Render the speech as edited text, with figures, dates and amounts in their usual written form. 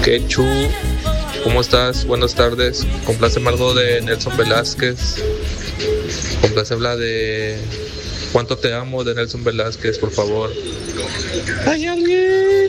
Quechu, ¿cómo estás? Buenas tardes. Compláceme algo de Nelson Velázquez. Compláceme la de Cuánto te amo de Nelson Velázquez, por favor. ¿Hay alguien